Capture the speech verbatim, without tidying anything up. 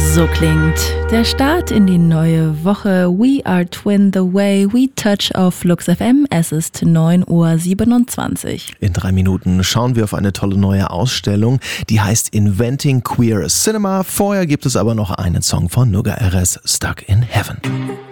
So klingt der Start in die neue Woche. We are twin the way we touch auf Flux F M. Es ist neun Uhr siebenundzwanzig. In drei Minuten schauen wir auf eine tolle neue Ausstellung, die heißt Inventing Queer Cinema. Vorher gibt es aber noch einen Song von Nuga R S, Stuck in Heaven.